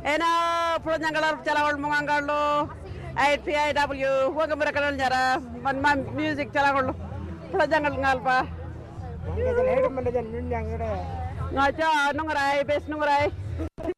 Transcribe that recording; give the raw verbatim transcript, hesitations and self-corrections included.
ena pro nyangalar calawal mongangallo eight P I W waga mereka nyara man man music calawal pro jangal ngalpa Ngajal head man jan min yang ere ngaca nungrai bes nungrai